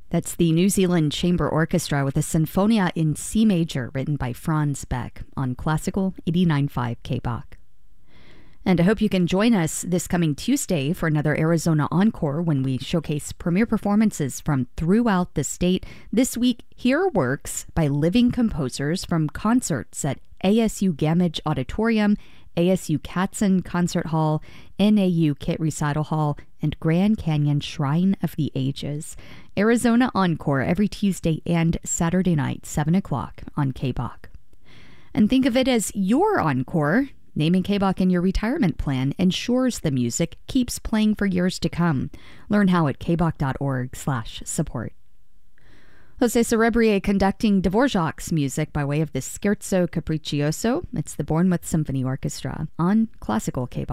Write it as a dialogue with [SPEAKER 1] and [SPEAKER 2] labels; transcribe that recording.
[SPEAKER 1] That's the New Zealand Chamber Orchestra with a Sinfonia in C major written by Franz Beck on Classical 89.5 KBach. And I hope you can join us this coming Tuesday for another Arizona Encore when we showcase premiere performances from throughout the state. This week, hear works by living composers from concerts at ASU Gamage Auditorium, ASU Katzen Concert Hall, NAU Kit Recital Hall, and Grand Canyon Shrine of the Ages. Arizona Encore every Tuesday and Saturday night, 7 o'clock on KBach. And think of it as your encore. Naming KBach in your retirement plan ensures the music keeps playing for years to come. Learn how at kbach.org/support. Jose Cerebrier conducting Dvorak's music by way of the Scherzo Capriccioso. It's the Bournemouth Symphony Orchestra on Classical KBach.